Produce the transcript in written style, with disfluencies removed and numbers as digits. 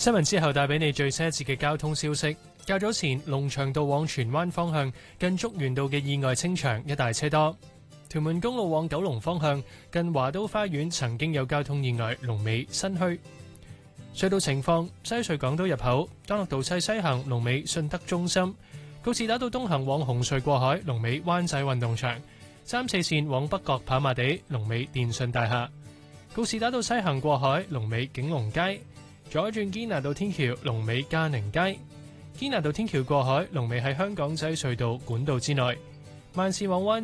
新聞之後帶俾你最新一節嘅交通消息。較早前，龍翔道往荃灣方向近竹園道嘅意外清場，一大車多。屯門公路往九龍方向近華都花園曾經有交通意外，龍尾新墟。隧道情況：西隧港島入口干諾道西行龍尾順德中心；告士打道東行往紅隧過海龍尾灣仔運動場；三四線往北角跑馬地龍尾電訊大廈；告士打道西行過海龍尾景隆街。左轉堅拿道天橋龍尾嘉寧街，堅拿道天橋過海龍尾喺香港仔隧道管道之內，慢線往灣